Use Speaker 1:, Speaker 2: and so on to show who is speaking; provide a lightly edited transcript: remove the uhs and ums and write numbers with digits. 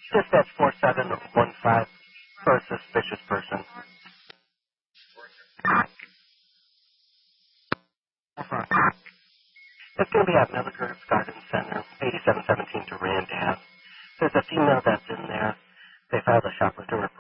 Speaker 1: Dispatch 4715 for a suspicious person. It's going to be at Milligers Garden Center, 8717 Durand Ave. There's a female that's in there. They filed a shoplifter report.